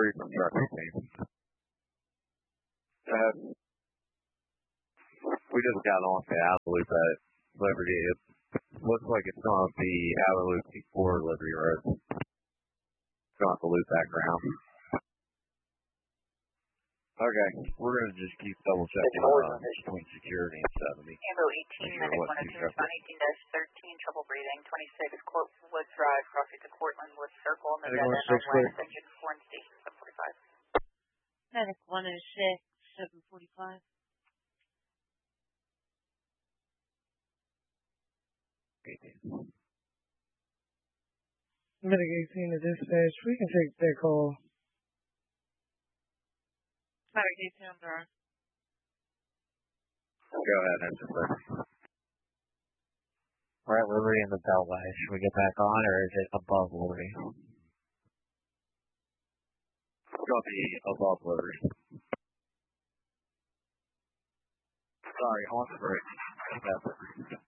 Liberty construction team. We just got on the outer loop at Liberty. It looks like it's going to be outer loop before Liberty Road. It's going to have to loop back around. Okay, we're going to just keep double checking between security and 70. Ambo 18, Medic 102, respond 18-13, trouble breathing, 26, Courtwood Drive, crossing to Cortland Wood Circle, Nevada, Northwest, engine 4 and station 745. Medic 106, 745. Medic 18 to dispatch, we can take that call. Medic 18 on drone. Go ahead, answer sir. We're at Liberty in the Beltway. Should we get back on, or is it above Liberty? It's going to be above Liberty. Sorry, on the bridge.